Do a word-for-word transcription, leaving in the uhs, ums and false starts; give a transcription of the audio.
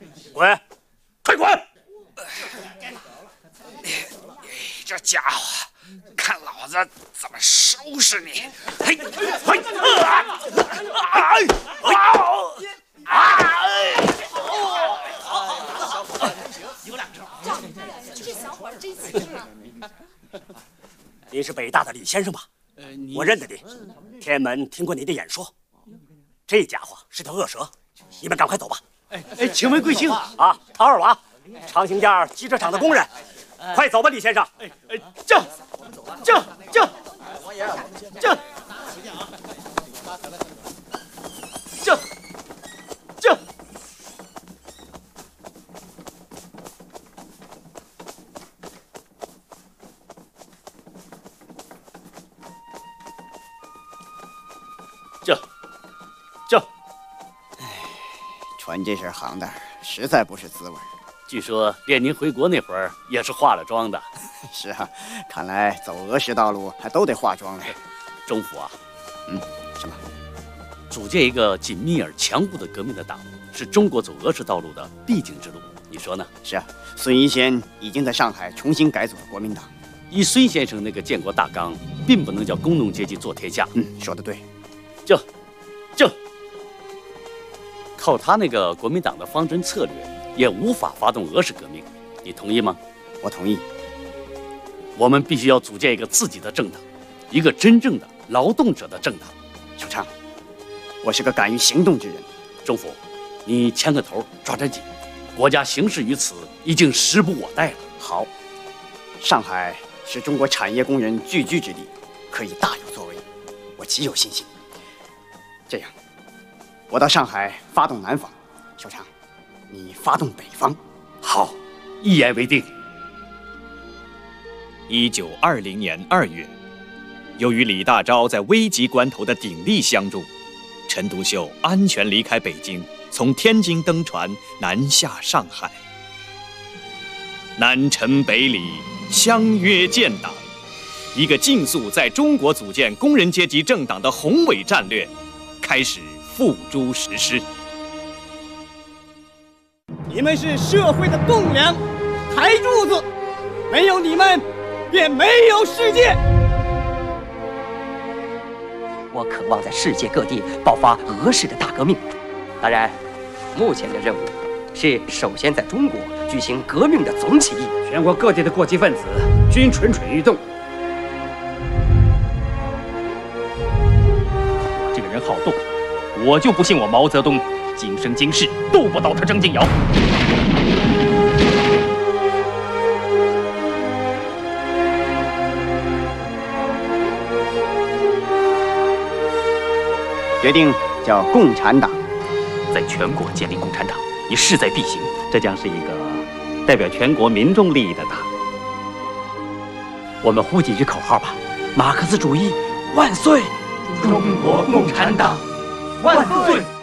滚，快滚！ 这家伙，看老子怎么收拾你！嘿， 嘿，啊！哎，哎， 有两招。 这小伙真行啊！ 你是北大的李先生吧？我认得你，天安门听过你的演说。这家伙是条恶蛇，你们赶快走吧。 哎哎，请问贵姓啊？陶二娃，长兴店机车厂的工人。快走吧，李先生。 哎哎，这这这这这这。这，这， 唉，穿这身行当实在不是滋味。 据说列宁回国那会儿也是化了妆的。 是啊，看来走俄式道路还都得化妆嘞。 中府啊， 嗯，什么？ 组建一个紧密而强固的革命的党，是中国走俄式道路的必经之路。你说呢？ 是啊，孙一仙已经在上海重新改组了国民党。 以孙先生那个建国大纲，并不能叫工农阶级做天下。 嗯，说得对。 这，这，靠他那个国民党的方针策略，也无法发动俄式革命。你同意吗？ 我同意。 我们必须要组建一个自己的政党，一个真正的劳动者的政党。 首长，我是个敢于行动之人。 中府，你牵个头，抓点紧。国家形势于此，已经时不我待了。 好，上海是中国产业工人聚居之地，可以大有作为，我极有信心。这样，我到上海发动南方，首长，你发动北方。 好，一言为定。 一九二零年二月，由于李大钊在危急关头的鼎力相助，陈独秀安全离开北京，从天津登船南下上海。南陈北李，相约建党，一个竞速在中国组建工人阶级政党的宏伟战略开始付诸实施。 你们是社会的栋梁、台柱子，没有你们，便没有世界。 我渴望在世界各地爆发俄式的大革命。当然，目前的任务是首先在中国举行革命的总起义， 全国各地的过激分子均蠢蠢欲动。我这个人好动，我就不信我毛泽东今生今世斗不倒他张敬尧。 决定叫共产党， 在全国建立共产党，已势在必行。这将是一个代表全国民众利益的党。我们呼几句口号吧：马克思主义万岁！中国共产党万岁！